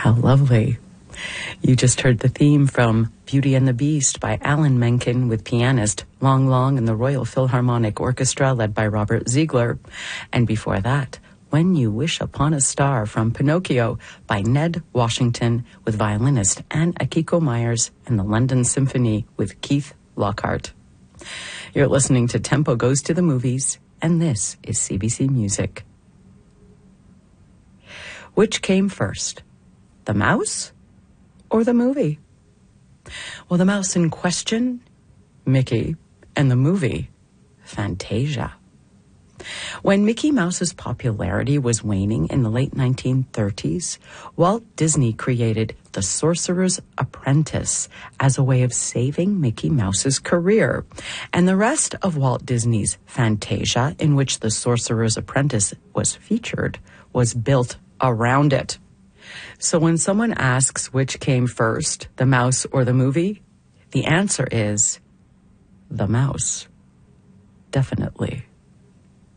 How lovely. You just heard the theme from Beauty and the Beast by Alan Menken with pianist Long Long and the Royal Philharmonic Orchestra led by Robert Ziegler. And before that, When You Wish Upon a Star from Pinocchio by Ned Washington with violinist Anne Akiko Myers and the London Symphony with Keith Lockhart. You're listening to Tempo Goes to the Movies, and this is CBC Music. Which came first, the mouse or the movie? Well, the mouse in question, Mickey, and the movie, Fantasia. When Mickey Mouse's popularity was waning in the late 1930s, Walt Disney created The Sorcerer's Apprentice as a way of saving Mickey Mouse's career. And the rest of Walt Disney's Fantasia, in which The Sorcerer's Apprentice was featured, was built around it. So when someone asks which came first, the mouse or the movie, the answer is the mouse. Definitely.